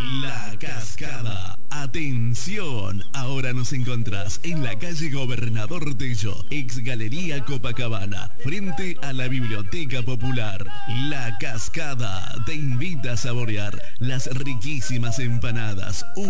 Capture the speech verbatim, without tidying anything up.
La Cascada. Atención, ahora nos encontrás en la calle Gobernador Tello, ex Galería Copacabana, frente a la Biblioteca Popular. La Cascada te invita a saborear las riquísimas empanadas.